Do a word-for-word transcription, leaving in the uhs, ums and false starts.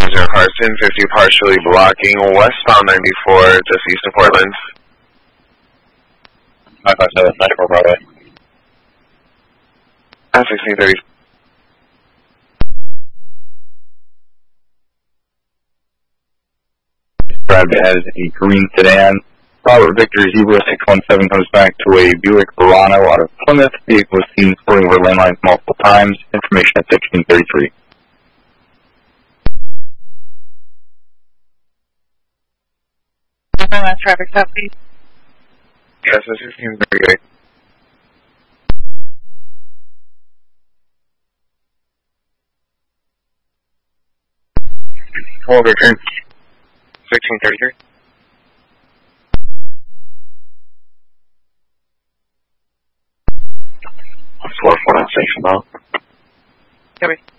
zero Carson, fifty partially blocking westbound ninety-four, just east of Portland. five five seven, ninety-four Broadway. Uh, sixteen thirty. Described as a green sedan. Robert Victor Zebra six one seven comes back to a Buick Verano out of Plymouth. Vehicle was seen sporting over lane lines multiple times. Information at sixteen thirty-three. My last traffic stop, please. Yes, it's sixteen thirty-eight. Hold return. sixteen thirty-three. four four nine station now. Copy.